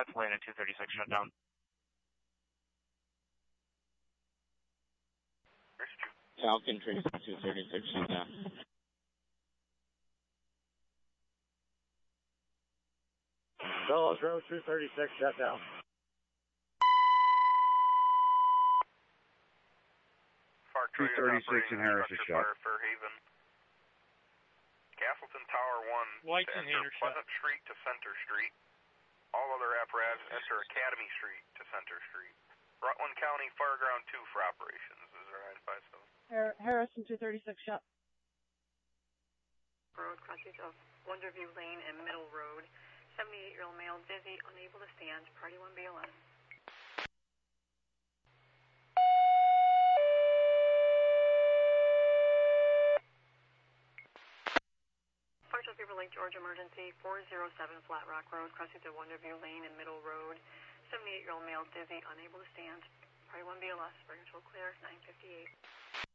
Pennsylvania 236 shut down. Falcon Trace 236 shut down. Fellows Road 236 shut down. Far 236 in Harris is shut. Fairhaven. Castleton Tower 1 White to enter container Pleasant Street to Center Street. All other apparatus enter Academy Street to Center Street. Rutland County Fireground 2 for operations. Is there 957? Harrison 236 shut. Road crossings of Wonderview Lane and Middle Road. 78-year-old male dizzy, unable to stand. Party 1 BLS. Partial Fever Lake, Georgia emergency. 407 Flat Rock Road, crossings of Wonderview Lane and Middle Road. 78-year-old male dizzy, unable to stand. Party 1 BLS. Very control clear. 958.